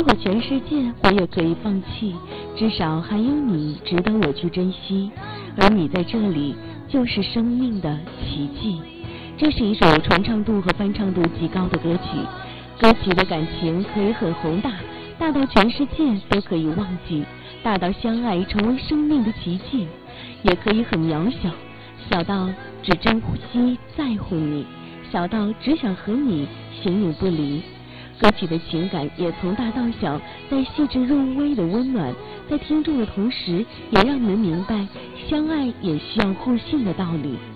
果全世界我也可以放弃，至少还有你值得我去珍惜，而你在这里就是生命的奇迹。这是一首传唱度和翻唱度极高的歌曲，歌曲的感情可以很宏大，大到全世界都可以忘记，大到相爱成为生命的奇迹，也可以很渺小，小到只珍惜在乎你，小到只想和你形影不离。歌曲的情感也从大到小，在细致入微的温暖，在听众的同时，也让你们明白相爱也需要互信的道理。